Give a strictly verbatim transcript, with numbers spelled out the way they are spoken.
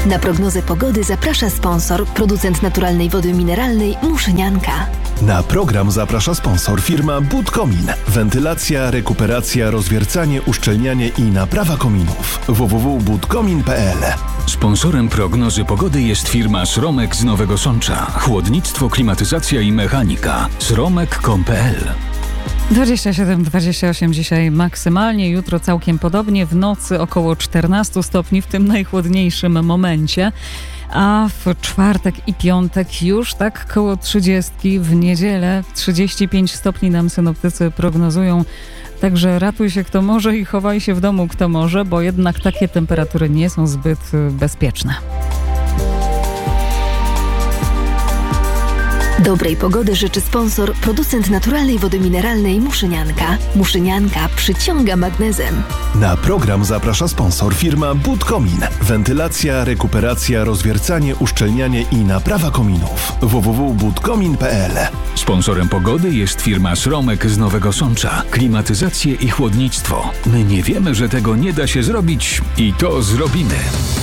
Na prognozę pogody zaprasza sponsor, producent naturalnej wody mineralnej Muszynianka. Na program zaprasza sponsor firma Budkomin. Wentylacja, rekuperacja, rozwiercanie, uszczelnianie i naprawa kominów. w w w kropka budkomin kropka p l. Sponsorem prognozy pogody jest firma Sromek z Nowego Sącza. Chłodnictwo, klimatyzacja i mechanika. sromek kropka com kropka p l. dwadzieścia siedem dwadzieścia osiem dzisiaj maksymalnie, jutro całkiem podobnie, w nocy około czternaście stopni w tym najchłodniejszym momencie, a w czwartek i piątek już tak koło trzydzieści, w niedzielę trzydzieści pięć stopni nam synoptycy prognozują. Także ratuj się kto może i chowaj się w domu kto może, bo jednak takie temperatury nie są zbyt bezpieczne. Dobrej pogody życzy sponsor, producent naturalnej wody mineralnej Muszynianka. Muszynianka przyciąga magnezem. Na program zaprasza sponsor firma Budkomin. Wentylacja, rekuperacja, rozwiercanie, uszczelnianie i naprawa kominów. w w w kropka budkomin kropka p l. Sponsorem pogody jest firma Sromek z Nowego Sącza. Klimatyzację i chłodnictwo. My nie wiemy, że tego nie da się zrobić i to zrobimy.